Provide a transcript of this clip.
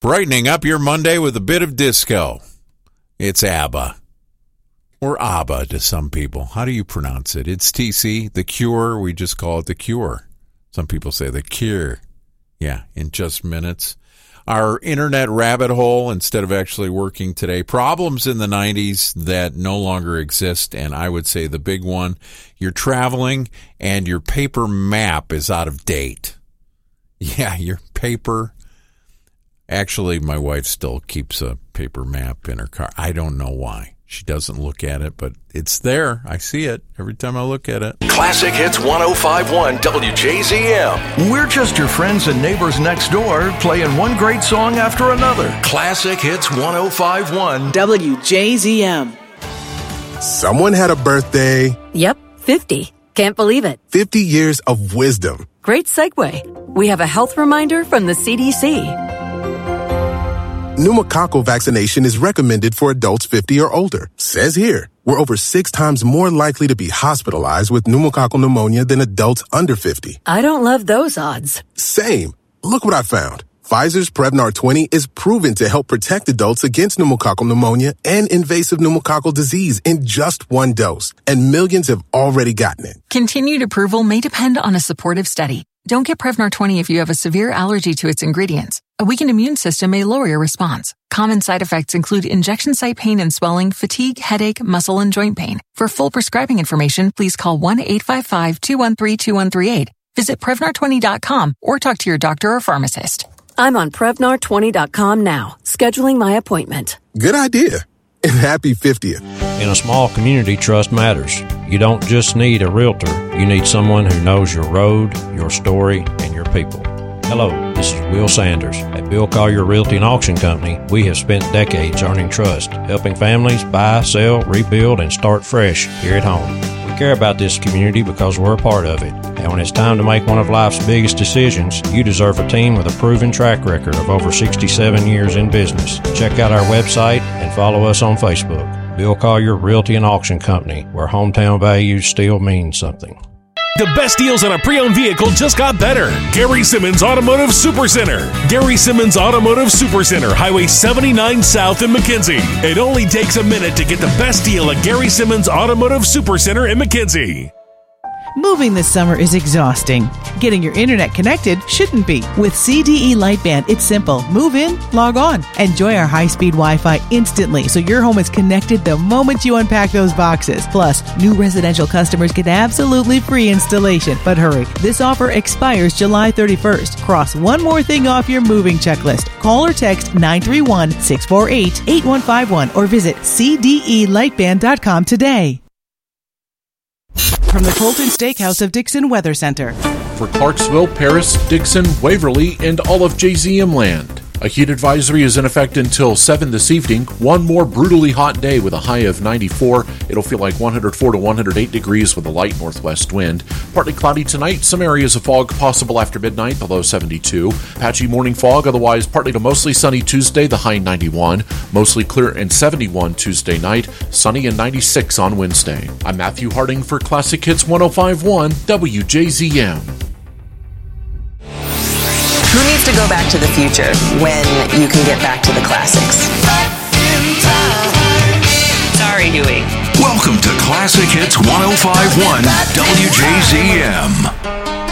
Brightening up your Monday with a bit of disco. It's ABBA. Or ABBA to some people. How do you pronounce it? It's TC, The Cure. We just call it The Cure. Some people say The Cure. Yeah, in just minutes. Our internet rabbit hole, instead of actually working today. Problems in the 90s that no longer exist, and I would say the big one, you're traveling and your paper map is out of date. Yeah, your paper. Actually, my wife still keeps a paper map in her car. I don't know why. She doesn't look at it, but it's there. I see it every time I look at it. Classic Hits 105.1 WJZM. We're just your friends and neighbors next door, playing one great song after another. Classic Hits 105.1 WJZM. Someone had a birthday. Yep, 50. Can't believe it. 50 years of wisdom. Great segue. We have a health reminder from the CDC. Pneumococcal vaccination is recommended for adults 50 or older. Says here, we're over 6 times more likely to be hospitalized with pneumococcal pneumonia than adults under 50. I don't love those odds. Same. Look what I found. Pfizer's Prevnar 20 is proven to help protect adults against pneumococcal pneumonia and invasive pneumococcal disease in just 1 dose. And millions have already gotten it. Continued approval may depend on a supportive study. Don't get Prevnar 20 if you have a severe allergy to its ingredients. A weakened immune system may lower your response. Common side effects include injection site pain and swelling, fatigue, headache, muscle, and joint pain. For full prescribing information, please call 1-855-213-2138. Visit Prevnar20.com or talk to your doctor or pharmacist. I'm on Prevnar20.com now, scheduling my appointment. Good idea. And happy 50th. In a small community, trust matters. You don't just need a realtor. You need someone who knows your road, your story, and your people. Hello, this is Will Sanders. At Bill Collier Realty and Auction Company, we have spent decades earning trust, helping families buy, sell, rebuild, and start fresh here at home. We care about this community because we're a part of it. And when it's time to make one of life's biggest decisions, you deserve a team with a proven track record of over 67 years in business. Check out our website and follow us on Facebook. Bill Collier Realty and Auction Company, where hometown values still mean something. The best deals on a pre-owned vehicle just got better. Gary Simmons Automotive Supercenter. Gary Simmons Automotive Supercenter, Highway 79 South in McKenzie. It only takes a minute to get the best deal at Gary Simmons Automotive Supercenter in McKenzie. Moving this summer is exhausting. Getting your internet connected shouldn't be. With CDE Lightband, it's simple. Move in, log on. Enjoy our high-speed Wi-Fi instantly so your home is connected the moment you unpack those boxes. Plus, new residential customers get absolutely free installation. But hurry, this offer expires July 31st. Cross one more thing off your moving checklist. Call or text 931-648-8151 or visit cdelightband.com today. From the Colton Steakhouse of Dixon Weather Center. For Clarksville, Paris, Dixon, Waverly, and all of JZM land. A heat advisory is in effect until 7 this evening. One more brutally hot day with a high of 94. It'll feel like 104 to 108 degrees with a light northwest wind. Partly cloudy tonight. Some areas of fog possible after midnight, the low 72. Patchy morning fog, otherwise partly to mostly sunny Tuesday, the high 91. Mostly clear and 71 Tuesday night. Sunny and 96 on Wednesday. I'm Matthew Harding for Classic Hits 105.1 WJZM. Who needs to go back to the future when you can get back to the classics? Sorry, Huey. Welcome to Classic Hits 105.1 WJZM.